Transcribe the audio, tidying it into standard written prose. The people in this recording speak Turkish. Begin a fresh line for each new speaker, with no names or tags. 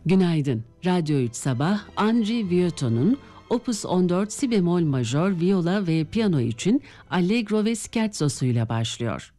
Günaydın. Radyo 3 Sabah, Andri Vieuxtemps Opus 14 si bemol majör, viola ve piyano için Allegro ve scherzosuyla başlıyor.